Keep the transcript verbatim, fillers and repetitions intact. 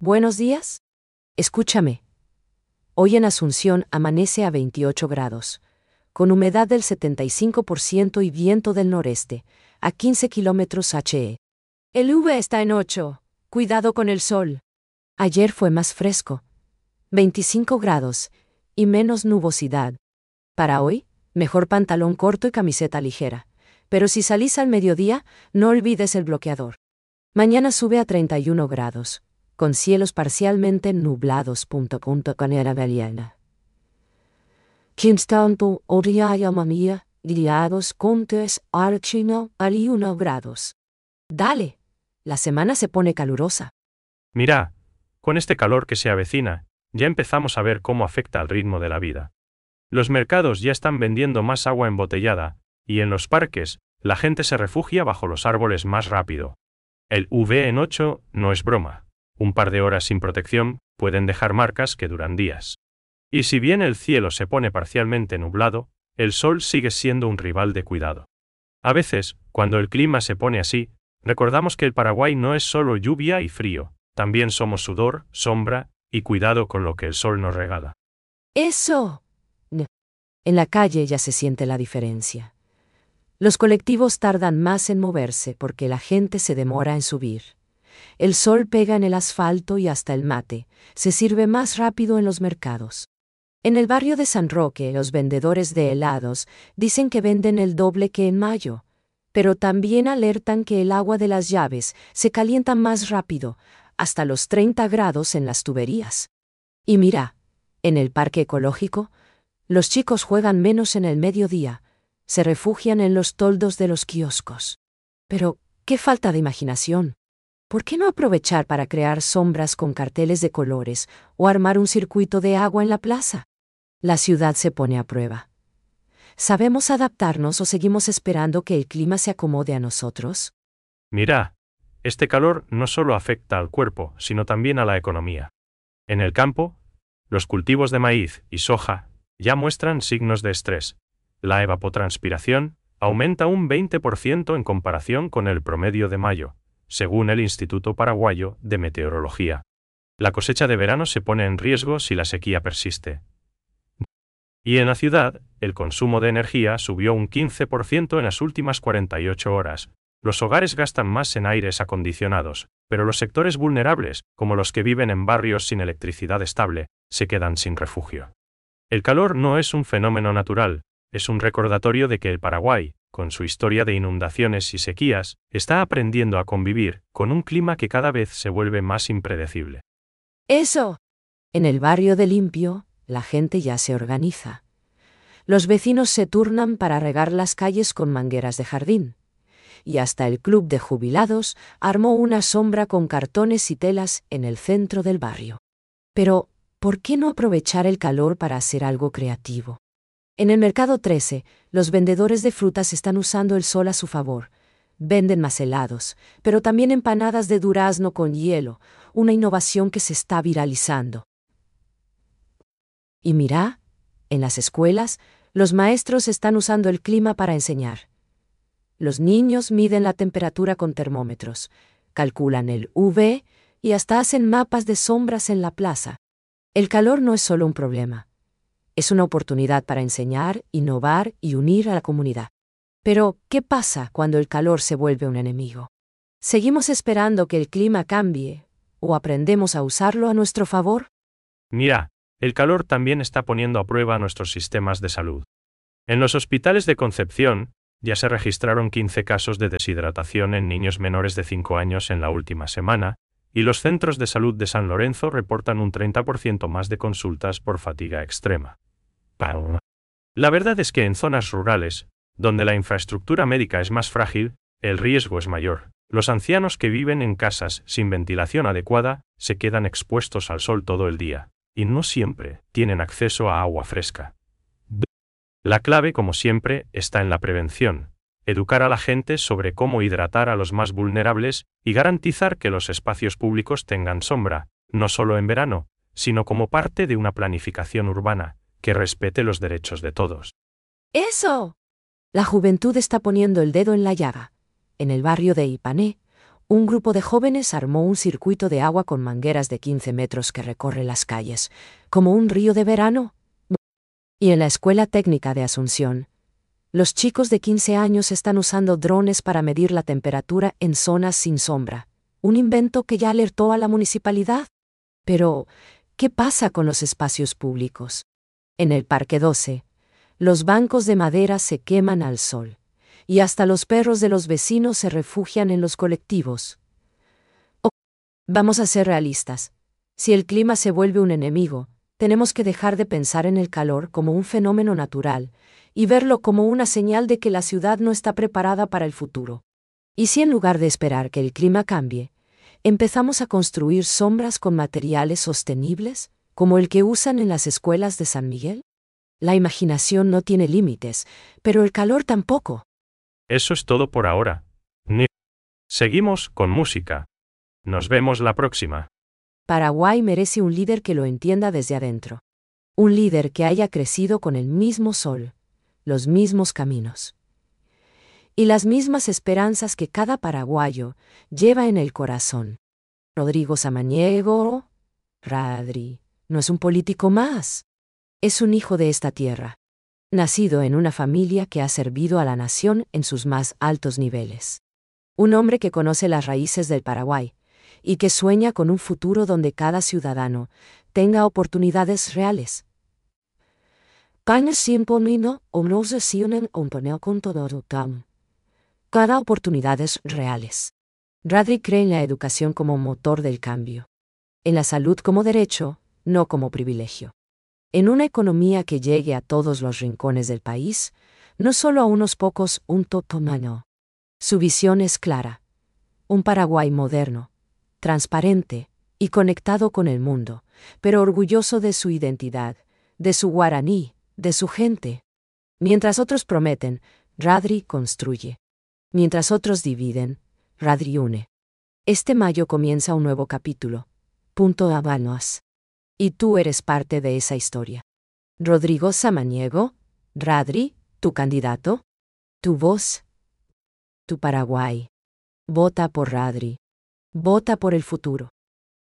Buenos días. Escúchame. Hoy en Asunción amanece a veintiocho grados, con humedad del setenta y cinco por ciento y viento del noreste, a quince kilómetros por hora. El U V está en ocho. Cuidado con el sol. Ayer fue más fresco, veinticinco grados, y menos nubosidad. Para hoy, mejor pantalón corto y camiseta ligera. Pero si salís al mediodía, no olvides el bloqueador. Mañana sube a treinta y uno grados, con cielos parcialmente nublados. Punto, punto, canera valiana. Kinstanto, oriaya mamía, guiados contes, archino, ali uno grados. Dale, la semana se pone calurosa. Mira, con este calor que se avecina, ya empezamos a ver cómo afecta al ritmo de la vida. Los mercados ya están vendiendo más agua embotellada, y en los parques, la gente se refugia bajo los árboles más rápido. El U V en ocho no es broma. Un par de horas sin protección pueden dejar marcas que duran días. Y si bien el cielo se pone parcialmente nublado, el sol sigue siendo un rival de cuidado. A veces, cuando el clima se pone así, recordamos que el Paraguay no es solo lluvia y frío, también somos sudor, sombra y cuidado con lo que el sol nos regala. ¡Eso! En la calle ya se siente la diferencia. Los colectivos tardan más en moverse porque la gente se demora en subir. El sol pega en el asfalto y hasta el mate se sirve más rápido en los mercados. En el barrio de San Roque, los vendedores de helados dicen que venden el doble que en mayo, pero también alertan que el agua de las llaves se calienta más rápido, hasta los treinta grados en las tuberías. Y mira, en el parque ecológico, los chicos juegan menos en el mediodía, se refugian en los toldos de los kioscos. Pero, qué falta de imaginación. ¿Por qué no aprovechar para crear sombras con carteles de colores o armar un circuito de agua en la plaza? La ciudad se pone a prueba. ¿Sabemos adaptarnos o seguimos esperando que el clima se acomode a nosotros? Mira, este calor no solo afecta al cuerpo, sino también a la economía. En el campo, los cultivos de maíz y soja ya muestran signos de estrés. La evapotranspiración aumenta un veinte por ciento en comparación con el promedio de mayo, según el Instituto Paraguayo de Meteorología. La cosecha de verano se pone en riesgo si la sequía persiste. Y en la ciudad, el consumo de energía subió un quince por ciento en las últimas cuarenta y ocho horas. Los hogares gastan más en aires acondicionados, pero los sectores vulnerables, como los que viven en barrios sin electricidad estable, se quedan sin refugio. El calor no es un fenómeno natural, es un recordatorio de que el Paraguay, con su historia de inundaciones y sequías, está aprendiendo a convivir con un clima que cada vez se vuelve más impredecible. ¡Eso! En el barrio de Limpio, la gente ya se organiza. Los vecinos se turnan para regar las calles con mangueras de jardín. Y hasta el club de jubilados armó una sombra con cartones y telas en el centro del barrio. Pero, ¿por qué no aprovechar el calor para hacer algo creativo? En el Mercado trece, los vendedores de frutas están usando el sol a su favor. Venden más helados, pero también empanadas de durazno con hielo, una innovación que se está viralizando. Y mira, en las escuelas, los maestros están usando el clima para enseñar. Los niños miden la temperatura con termómetros, calculan el U V y hasta hacen mapas de sombras en la plaza. El calor no es solo un problema. Es una oportunidad para enseñar, innovar y unir a la comunidad. Pero, ¿qué pasa cuando el calor se vuelve un enemigo? ¿Seguimos esperando que el clima cambie o aprendemos a usarlo a nuestro favor? Mira, el calor también está poniendo a prueba nuestros sistemas de salud. En los hospitales de Concepción, ya se registraron quince casos de deshidratación en niños menores de cinco años en la última semana, y los centros de salud de San Lorenzo reportan un treinta por ciento más de consultas por fatiga extrema. La verdad es que en zonas rurales, donde la infraestructura médica es más frágil, el riesgo es mayor. Los ancianos que viven en casas sin ventilación adecuada se quedan expuestos al sol todo el día, y no siempre tienen acceso a agua fresca. La clave, como siempre, está en la prevención. Educar a la gente sobre cómo hidratar a los más vulnerables y garantizar que los espacios públicos tengan sombra, no solo en verano, sino como parte de una planificación urbana que respete los derechos de todos. ¡Eso! La juventud está poniendo el dedo en la llaga. En el barrio de Ipané, Un grupo de jóvenes armó un circuito de agua con mangueras de quince metros que recorre las calles, como un río de verano. Y en la Escuela Técnica de Asunción, los chicos de quince años están usando drones para medir la temperatura en zonas sin sombra, un invento que ya alertó a la municipalidad. Pero, ¿qué pasa con los espacios públicos? En el Parque doce, los bancos de madera se queman al sol, y hasta los perros de los vecinos se refugian en los colectivos. Oh, vamos a ser realistas. Si el clima se vuelve un enemigo, tenemos que dejar de pensar en el calor como un fenómeno natural y verlo como una señal de que la ciudad no está preparada para el futuro. ¿Y si en lugar de esperar que el clima cambie, empezamos a construir sombras con materiales sostenibles, como el que usan en las escuelas de San Miguel? La imaginación no tiene límites, pero el calor tampoco. Eso es todo por ahora. Ni- Seguimos con música. Nos vemos la próxima. Paraguay merece un líder que lo entienda desde adentro. Un líder que haya crecido con el mismo sol, los mismos caminos y las mismas esperanzas que cada paraguayo lleva en el corazón. Rodrigo Samaniego, Radri, no es un político más. Es un hijo de esta tierra, nacido en una familia que ha servido a la nación en sus más altos niveles. Un hombre que conoce las raíces del Paraguay y que sueña con un futuro donde cada ciudadano tenga oportunidades reales. Cada oportunidades reales. Radri cree en la educación como motor del cambio, en la salud como derecho, no como privilegio. En una economía que llegue a todos los rincones del país, no solo a unos pocos, un totomano. Su visión es clara. Un Paraguay moderno, transparente y conectado con el mundo, pero orgulloso de su identidad, de su guaraní, de su gente. Mientras otros prometen, Radri construye. Mientras otros dividen, Radri une. Este mayo comienza un nuevo capítulo. Punto Habanos. Y tú eres parte de esa historia. Rodrigo Samaniego, Radri, tu candidato, tu voz, tu Paraguay. Vota por Radri. Vota por el futuro.